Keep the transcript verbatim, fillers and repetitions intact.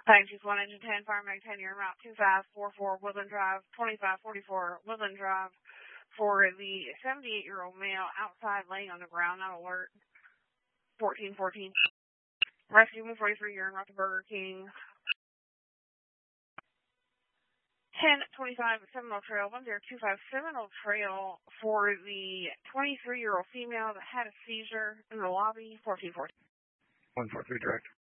Thanks, just one engine ten, fire mag ten, you're route two five four four Woodland Drive, twenty-five forty-four Woodland Drive for the seventy-eight-year-old male outside laying on the ground, not alert. fourteen fourteen. Rescue one forty-three, you're in route to Burger King. ten twenty-five Seminole Trail, one zero two five Seminole Trail for the twenty-three-year-old female that had a seizure in the lobby, fourteen fourteen. one four three direct.